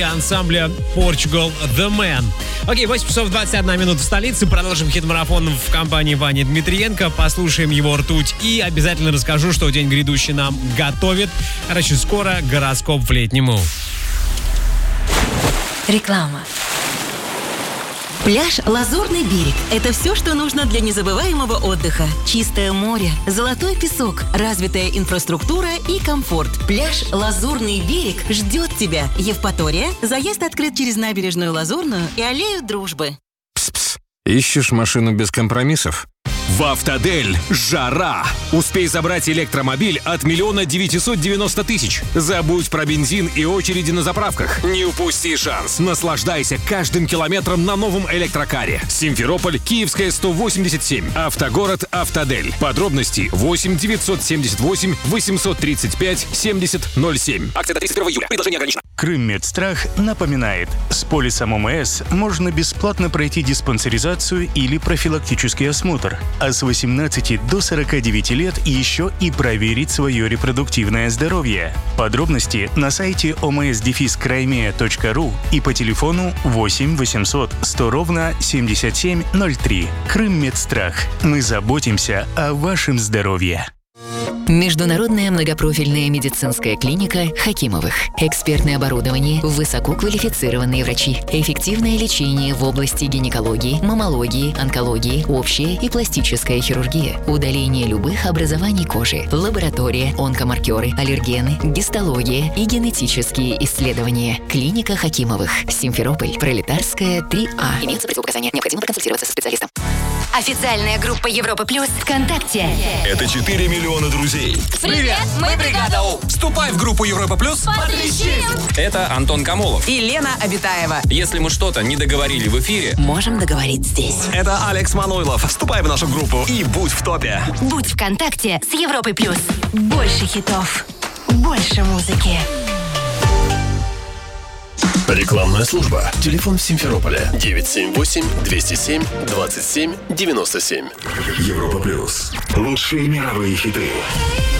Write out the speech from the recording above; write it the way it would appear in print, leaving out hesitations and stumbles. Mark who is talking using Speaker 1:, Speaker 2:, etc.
Speaker 1: ансамбля Portugal The Man. Окей, 8 часов 21 минута в столице. Продолжим хит-марафон в компании Вани Дмитриенко. Послушаем его ртуть и обязательно расскажу, что день грядущий нам готовит. Короче, скоро гороскоп в летнему.
Speaker 2: Реклама. Пляж «Лазурный берег» — это все, что нужно для незабываемого отдыха. Чистое море, золотой песок, развитая инфраструктура и комфорт. Пляж «Лазурный берег» ждет тебя. Евпатория. Заезд открыт через набережную Лазурную и аллею Дружбы.
Speaker 3: Пс-пс. Ищешь машину без компромиссов?
Speaker 4: В «Автодель» жара! Успей забрать электромобиль от 1 990 000. Забудь про бензин и очереди на заправках. Не упусти шанс. Наслаждайся каждым километром на новом электрокаре. Симферополь, Киевская, 187. Автогород «Автодель». Подробности 8 978 835 7007. Акция до 31 июля. Предложение ограничено.
Speaker 5: Крыммедстрах напоминает, с полисом ОМС можно бесплатно пройти диспансеризацию или профилактический осмотр, а с 18 до 49 лет еще и проверить свое репродуктивное здоровье. Подробности на сайте oms-crimea.ru и по телефону 8 800 100 7703. Крыммедстрах. Мы заботимся о вашем здоровье.
Speaker 6: Международная многопрофильная медицинская клиника Хакимовых. Экспертное оборудование, высококвалифицированные врачи, эффективное лечение в области гинекологии, маммологии, онкологии, общая и пластическая хирургия, удаление любых образований кожи, лаборатория, онкомаркеры, аллергены, гистология и генетические исследования. Клиника Хакимовых. Симферополь, Пролетарская, 3А. Имеются противопоказания. Необходимо проконсультироваться со специалистом.
Speaker 7: Официальная группа Европа Плюс ВКонтакте.
Speaker 8: Это 4 миллиона друзей.
Speaker 7: Привет, мы бригада У.
Speaker 8: Вступай в группу Европа Плюс.
Speaker 7: Потрещим!
Speaker 9: Это Антон Камолов
Speaker 7: И Лена Обитаева.
Speaker 9: Если мы что-то не договорили в эфире,
Speaker 6: Можем договорить здесь.
Speaker 8: Это Алекс Мануйлов. Вступай в нашу группу и будь в топе.
Speaker 7: Будь ВКонтакте с Европой Плюс. Больше хитов, больше музыки.
Speaker 10: Рекламная служба. Телефон в Симферополе 978-207-27-97. Европа Плюс. Лучшие мировые хиты.